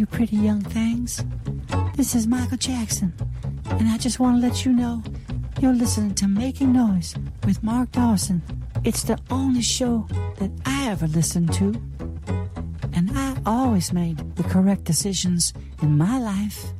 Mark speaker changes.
Speaker 1: pretty young things. This is Michael Jackson, and I just want to let you know you're listening to Making Noise with Mark Dawson. It's the only show that I ever listened to, and I always made the correct decisions in my life.